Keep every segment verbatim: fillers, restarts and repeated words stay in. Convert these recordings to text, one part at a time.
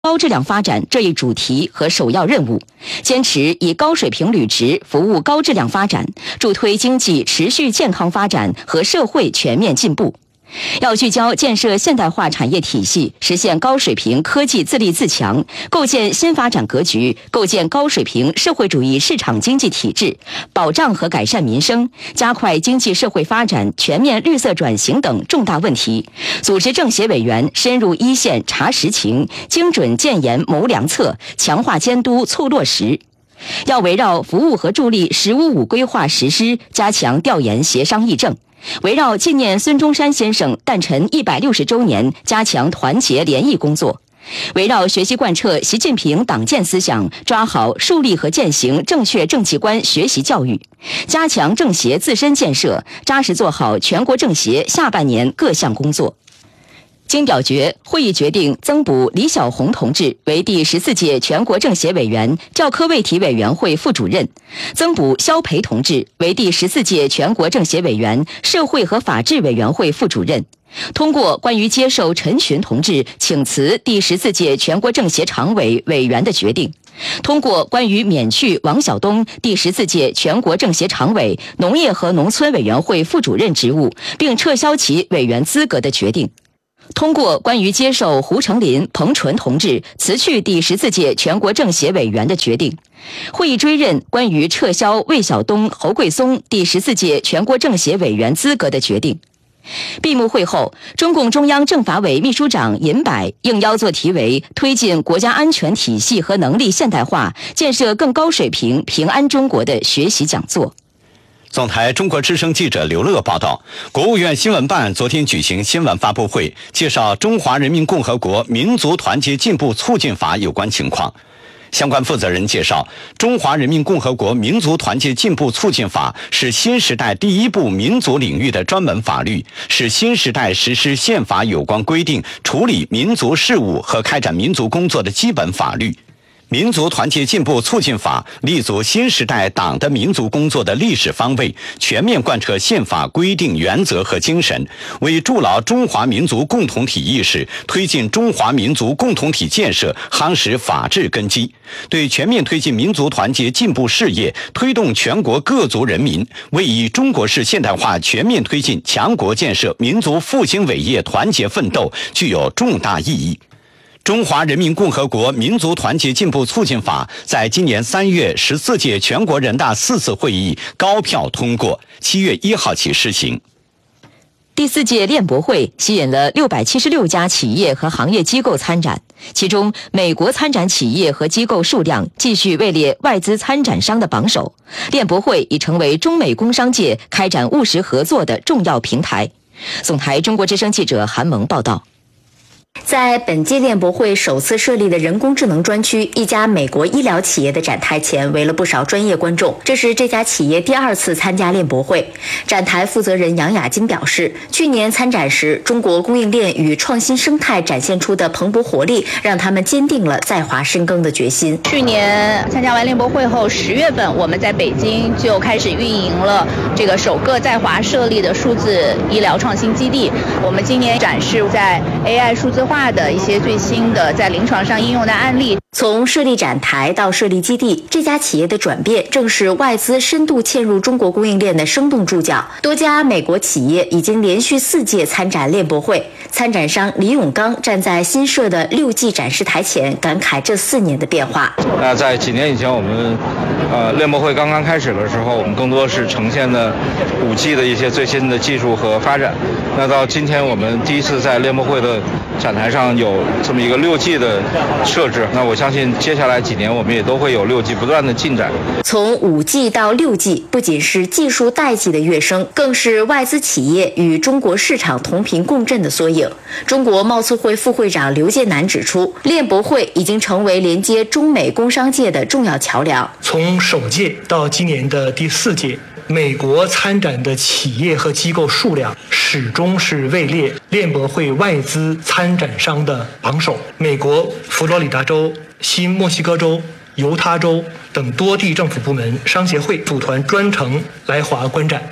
高质量发展这一主题和首要任务，坚持以高水平履职服务高质量发展，助推经济持续健康发展和社会全面进步。要聚焦建设现代化产业体系，实现高水平科技自立自强，构建新发展格局，构建高水平社会主义市场经济体制，保障和改善民生，加快经济社会发展、全面绿色转型等重大问题，组织政协委员深入一线查实情，精准建言谋良策，强化监督促落实。要围绕服务和助力“十五五”规划实施，加强调研协商议政。围绕纪念孙中山先生诞辰一百六十周年，加强团结联谊工作；围绕学习贯彻习近平党建思想，抓好树立和践行正确政绩观学习教育，加强政协自身建设，扎实做好全国政协下半年各项工作。经表决，会议决定增补李小红同志为第十四届全国政协委员、教科卫体委员会副主任，增补肖培同志为第十四届全国政协委员、社会和法制委员会副主任。通过关于接受陈群同志请辞第十四届全国政协常委委员的决定。通过关于免去王晓东第十四届全国政协常委、农业和农村委员会副主任职务，并撤销其委员资格的决定。通过关于接受胡成林、彭纯同志辞去第十四届全国政协委员的决定。会议追认关于撤销魏晓东、侯桂松第十四届全国政协委员资格的决定。闭幕会后，中共中央政法委秘书长尹柏应邀作题为“推进国家安全体系和能力现代化，建设更高水平平安中国”的学习讲座。 总台中国之声记者刘乐报道，国务院新闻办昨天举行新闻发布会，介绍《中华人民共和国民族团结进步促进法》有关情况。相关负责人介绍，《中华人民共和国民族团结进步促进法》是新时代第一部民族领域的专门法律，是新时代实施宪法有关规定、处理民族事务和开展民族工作的基本法律。民族团结进步促进法立足新时代党的民族工作的历史方位，全面贯彻宪法规定原则和精神，为筑牢中华民族共同体意识，推进中华民族共同体建设夯实法治根基，对全面推进民族团结进步事业，推动全国各族人民为以中国式现代化全面推进强国建设民族复兴伟业团结奋斗具有重大意义。中华人民共和国民族团结进步促进法在今年三月十四届全国人大四次会议高票通过，七月一号起施行。 第四届链博会吸引了六百七十六家企业和行业机构参展，其中美国参展企业和机构数量继续位列外资参展商的榜首。链博会已成为中美工商界开展务实合作的重要平台。总台中国之声记者韩萌报道。 在本届链博会首次设立的人工智能专区，一家美国医疗企业的展台前围了不少专业观众。这是这家企业第二次参加链博会。展台负责人杨雅金表示，去年参展时，中国供应链与创新生态展现出的蓬勃活力，让他们坚定了在华深耕的决心。 去年参加完链博会后，十月份我们在北京就开始运营了这个首个在华设立的数字医疗创新基地。我们今年展示在 A I 数字化的一些最新的在临床上应用的案例。 从设立展台到设立基地，这家企业的转变正是外资深度嵌入中国供应链的生动注脚。多家美国企业已经连续四届参展链博会，参展商李永刚站在新设的六 G 展示台前，感慨这四年的变化。 那在几年以前，我们呃链博会刚刚开始的时候，我们更多是呈现的五 G 的一些最新的技术和发展。那到今天，我们第一次在链博会的展台上有这么一个六 G 的设置，那我相信接下来几年我们也都会有六 G 不断的进展。 从五 G 到六 G， 不仅是技术代际的跃升，更是外资企业与中国市场同频共振的缩影。中国贸促会副会长刘建南指出，链博会已经成为连接中美工商界的重要桥梁。 从首届到今年的第四届，美国参展的企业和机构数量始终是位列链博会外资参展商的榜首。美国佛罗里达州、新墨西哥州、犹他州等多地政府部门、商协会组团专程来华观展。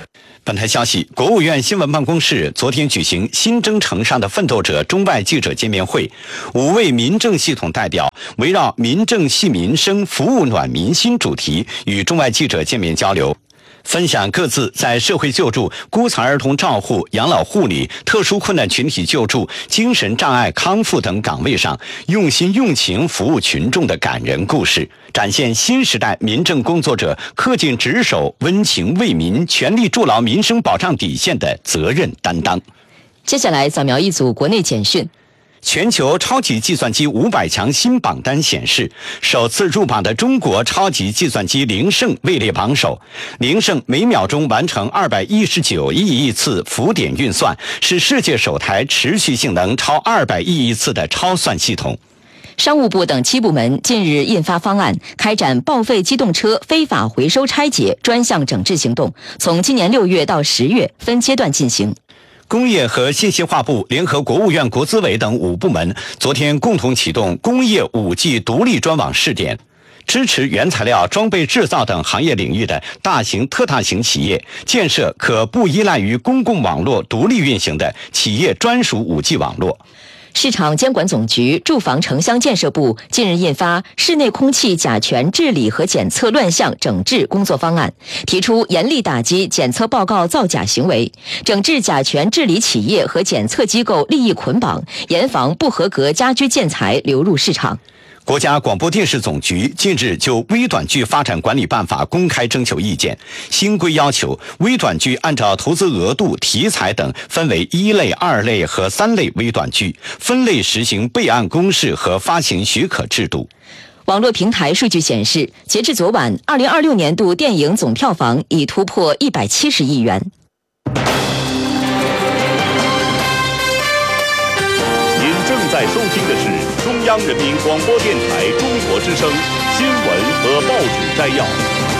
本台消息，国务院新闻办公室昨天举行新征程上的奋斗者中外记者见面会，五位民政系统代表围绕民政系民生、服务暖民心主题与中外记者见面交流，分享各自在社会救助、孤残儿童照护、养老护理、特殊困难群体救助、精神障碍康复等岗位上用心用情服务群众的感人故事，展现新时代民政工作者恪尽职守、温情为民、全力筑牢民生保障底线的责任担当。 接下来扫描一组国内简讯。 全球超级计算机五百强新榜单显示，首次入榜的中国超级计算机灵胜位列榜首。灵胜每秒钟完成二百一十九亿亿次浮点运算，是世界首台持续性能超二百亿亿次的超算系统。 商务部等七部门近日印发方案，开展报废机动车非法回收拆解专项整治行动，从今年六月到十月分阶段进行。 工业和信息化部联合国务院国资委等五部门昨天共同启动工业 五 G 独立专网试点，支持原材料、装备制造等行业领域的大型、特大型企业建设可不依赖于公共网络独立运行的企业专属 五 G 网络。 市场监管总局住房城乡建设部近日印发《室内空气甲醛治理和检测乱象整治工作方案》，提出严厉打击检测报告造假行为，整治甲醛治理企业和检测机构利益捆绑，严防不合格家居建材流入市场。 国家广播电视总局近日就微短剧发展管理办法公开征求意见，新规要求微短剧按照投资额度、题材等分为一类、二类和三类微短剧，分类实行备案公示和发行许可制度。 网络平台数据显示，截至昨晚，二零二六年度电影总票房已突破一百七十亿元。 您正在收听的是中央人民广播电台中国之声新闻和报纸摘要。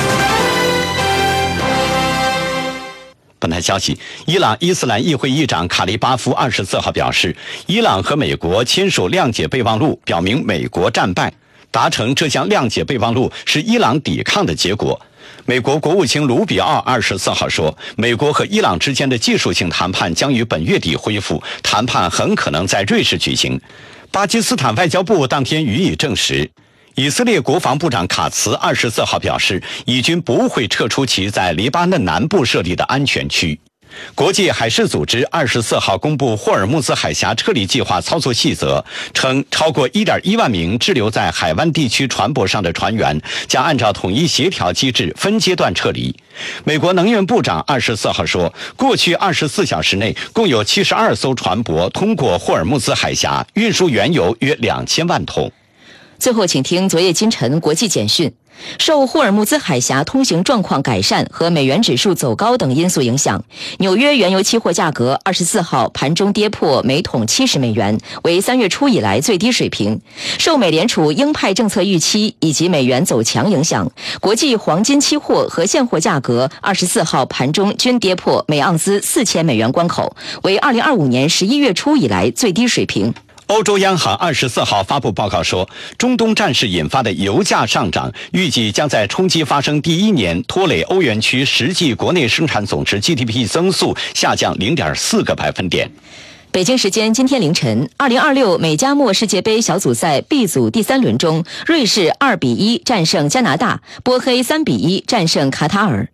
本台消息，伊朗伊斯兰议会议长卡利巴夫二十四号表示，伊朗和美国签署谅解备忘录，表明美国战败。达成这项谅解备忘录是伊朗抵抗的结果。美国国务卿卢比奥二十四号说，美国和伊朗之间的技术性谈判将于本月底恢复，谈判很可能在瑞士举行。巴基斯坦外交部当天予以证实。以色列国防部长卡茨二十四号表示，以军不会撤出其在黎巴嫩南部设立的安全区。国际海事组织二十四号公布霍尔木兹海峡撤离计划操作细则，称超过 一点一万名滞留在海湾地区船舶上的船员将按照统一协调机制分阶段撤离。美国能源部长二十四号说，过去二十四小时内共有七十二艘船舶通过霍尔木兹海峡，运输原油约两千万桶。 最后，请听昨夜今晨国际简讯。受霍尔木兹海峡通行状况改善和美元指数走高等因素影响，纽约原油期货价格二十四号盘中跌破每桶七十美元，为三月初以来最低水平。受美联储鹰派政策预期以及美元走强影响，国际黄金期货和现货价格二十四号盘中均跌破每盎司四千美元关口，为二零二五年十一月初以来最低水平。 欧洲央行二十四号发布报告说，中东战事引发的油价上涨，预计将在冲击发生第一年拖累欧元区实际国内生产总值 G D P 增速下降 零点四个百分点。 北京时间今天凌晨，二零二六美加墨世界杯小组赛 B 组第三轮中，瑞士二比一战胜加拿大，波黑三比一战胜卡塔尔。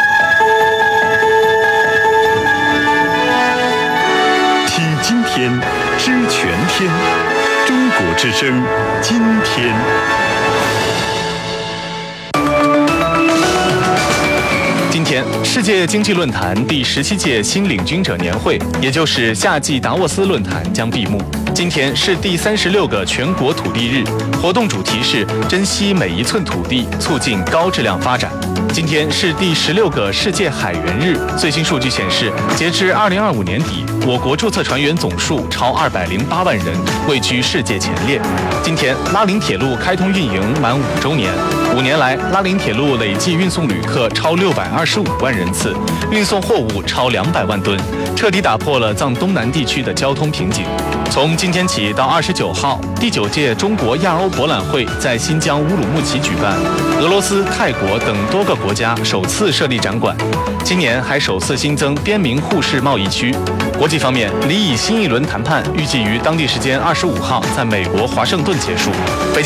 听今天，知全天，中国之声，今天。 今天，世界经济论坛第十七届新领军者年会，也就是夏季达沃斯论坛将闭幕。今天是第三十六个全国土地日，活动主题是珍惜每一寸土地，促进高质量发展。今天是第十六个世界海员日，最新数据显示，截至二零二五年底，我国注册船员总数超二百零八万人，位居世界前列。今天，拉林铁路开通运营满五周年，五年来，拉林铁路累计运送旅客超六百二十五万人次，运送货物超两百万吨，彻底打破了藏东南地区的交通瓶颈。 从今天起到二十九号，第九届中国亚欧博览会在新疆乌鲁木齐举办，俄罗斯、泰国等多个国家首次设立展馆。今年还首次新增边民互市贸易区。国际方面，离以新一轮谈判预计于当地时间二十五号在美国华盛顿结束。北京